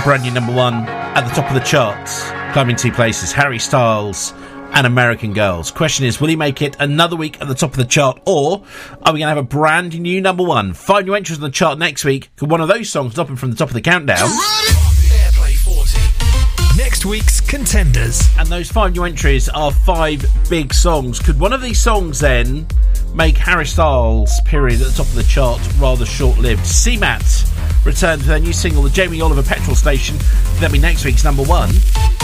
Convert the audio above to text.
brand new number one at the top of the charts, climbing 2 places. Harry Styles and American Girls. Question is, will he make it another week at the top of the chart, or are we going to have a brand new number one? 5 new entries on the chart next week. Could one of those songs drop him from the top of the countdown? Airplay 40. Next week's contenders. And those 5 new entries are 5 big songs. Could one of these songs then make Harry Styles' period at the top of the chart rather short-lived? CMAT returns with their new single, the Jamie Oliver Petrol Station. That'll be next week's number one.